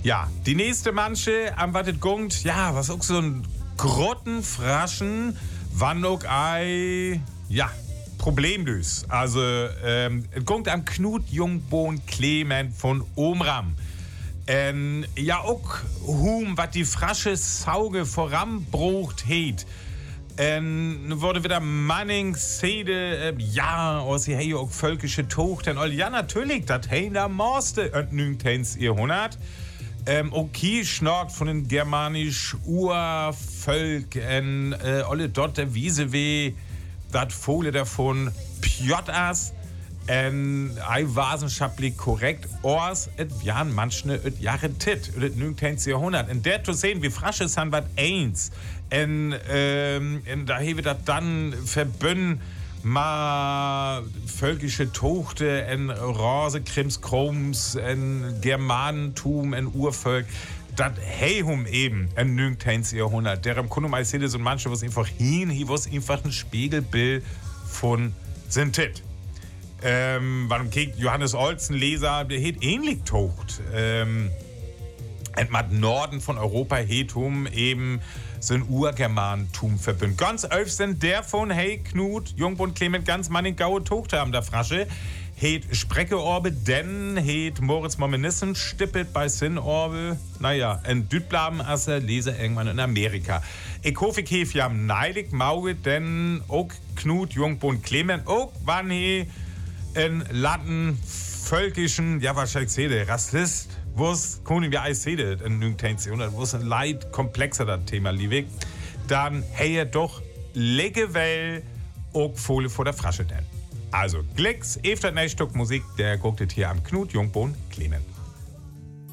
Ja, die nächste manche am Wattet gungt, ja, was auch so ein Grottenfraschen, wann auch ja, problemlos. Also, es gungt am Knut Jungbohn Clement von Omram. Ja, auch wat die frasche Sauge voranbrucht heet. Wurde wieder Manning, Sede, ja, aus die hey auch völkische Tocht, denn ja, natürlich, das hey da Morste, 19. Jahrhundert. Okay, schnorkt von den germanisch Urvölk, alle dort der Wieseweh, dat Fohle davon, Pjotters, wissenschaftlich korrekt, ors, et jan manchne, et jaren tit, et 19. Jahrhundert. In der zu sehen, wie frasche san wat eins, da hewe dat dann verbünden, ma völkische Tochte, Rose, Krims, Kroms, Germanentum, Urvölk, dat heihum eben, 19. Jahrhundert. Der im Kundum als so manche, was einfach hier was einfach ein Spiegelbild von Sintit. Warum kriegt Johannes Olsen Leser, der het ähnlich tocht. Mat Norden von Europa hetum eben sind Urgermanentum verbündet. Ganz öf sind der von hey Knut, Jungbund Clement ganz mannig gaue Tochter am der Frasche. Het Spreckeorbe, denn het Moritz Momenissen stippet bei Sinnorbe. Naja, en Dütblaben asse lese irgendwann in Amerika. Ich hoffe, ich hef ja neidig Mauge, denn auch Knut Jungbund Clement, auch wann he in Latten, völkischen, ja wahrscheinlich sehe, Rassist, wo's können wir alles sehen in 19. Jahrhundert, wo's ein Leid komplexer das Thema liebig, dann hey doch Leggewell auch Fohle vor der Frasche denn. Also, Glecks, efter Stück Musik, der guckt hier am Knut Jungbohn Clement.